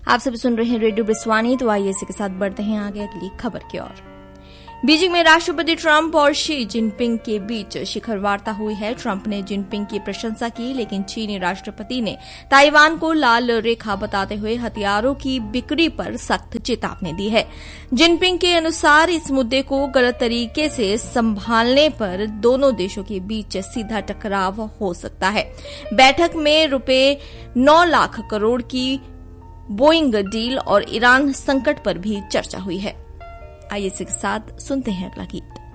आप सभी सुन रहे हैं रेडियो बिस्वानी। तो आइए इसी के साथ बढ़ते हैं आगे अगली खबर की ओर। बीजिंग में राष्ट्रपति ट्रंप और शी जिनपिंग के बीच शिखर वार्ता हुई है। ट्रंप ने जिनपिंग की प्रशंसा की, लेकिन चीनी राष्ट्रपति ने ताइवान को लाल रेखा बताते हुए हथियारों की बिक्री पर सख्त चेतावनी दी है। जिनपिंग के अनुसार इस मुद्दे को गलत तरीके से संभालने पर दोनों देशों के बीच सीधा टकराव हो सकता है। बैठक में ₹9 लाख करोड़ की बोइंग डील और ईरान संकट पर भी चर्चा हुई है। आइए इसी के साथ सुनते हैं अगला गीत।